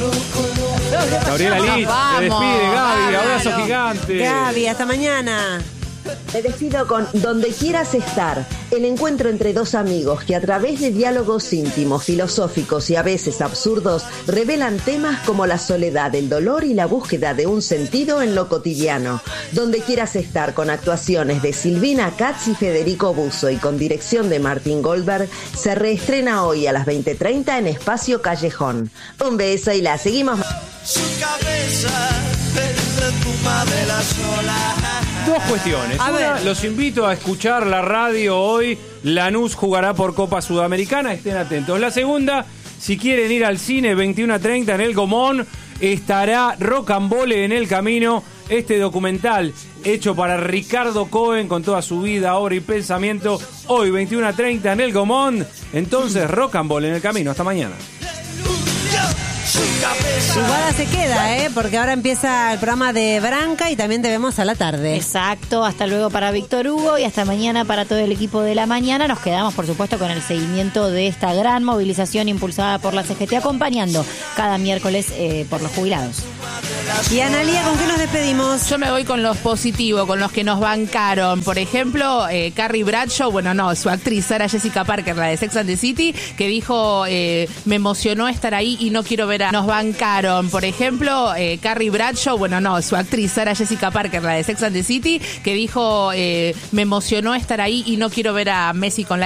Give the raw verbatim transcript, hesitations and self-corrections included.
Gabriela Lich, se despide, Gaby, abrazo gigante. Gaby, hasta mañana. Me despido con Donde quieras estar, el encuentro entre dos amigos que a través de diálogos íntimos, filosóficos y a veces absurdos revelan temas como la soledad, el dolor y la búsqueda de un sentido en lo cotidiano. Donde quieras estar, con actuaciones de Silvina Katz y Federico Busso y con dirección de Martín Goldberg, se reestrena hoy a las veinte treinta en Espacio Callejón. Un beso y la seguimos. Su cabeza se espuma de la sola. Dos cuestiones. A Una, ver. los invito a escuchar la radio hoy. Lanús jugará por Copa Sudamericana, estén atentos. La segunda, si quieren ir al cine, veintiuno treinta en el Gomón, estará Rocambole en el Camino, este documental hecho para Ricardo Cohen con toda su vida, obra y pensamiento. Hoy, veintiuno treinta en el Gomón. Entonces, Rocambole en el Camino. Hasta mañana. Igual se queda, ¿eh? Porque ahora empieza el programa de Branca y también te vemos a la tarde. Exacto, hasta luego para Víctor Hugo y hasta mañana para todo el equipo de la mañana. Nos quedamos, por supuesto, con el seguimiento de esta gran movilización impulsada por la C G T, acompañando cada miércoles eh, por los jubilados. Y Analía, ¿con qué nos despedimos? Yo me voy con los positivos, con los que nos bancaron. Por ejemplo, eh, Carrie Bradshaw, bueno, no, su actriz Sarah Jessica Parker, la de Sex and the City, que dijo, eh, me emocionó estar ahí y no quiero ver a... Nos bancaron. Por ejemplo, eh, Carrie Bradshaw, bueno, no, su actriz Sarah Jessica Parker, la de Sex and the City, que dijo, eh, me emocionó estar ahí y no quiero ver a Messi con la